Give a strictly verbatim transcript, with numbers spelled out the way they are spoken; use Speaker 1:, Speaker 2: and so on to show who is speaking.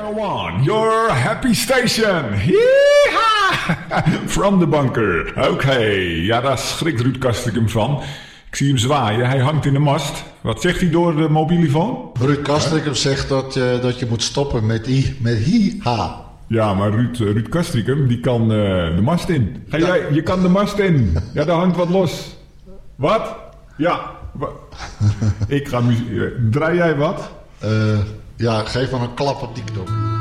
Speaker 1: One, your happy station. Yeeha! From the bunker. Oké, okay. Ja, daar schrikt Ruud Castricum van. Ik zie hem zwaaien, hij hangt in de mast. Wat zegt hij door de mobielefoon?
Speaker 2: Ruud Castricum zegt dat je, dat je moet stoppen met i, met hi, ha.
Speaker 1: Ja, maar Ruud, Ruud Castricum, die kan uh, de mast in. Ga jij, je kan de mast in. Ja, daar hangt wat los. Wat? Ja. Wa- Ik ga muziek... Draai jij wat?
Speaker 2: Uh, ja, geef maar een klap op die knop.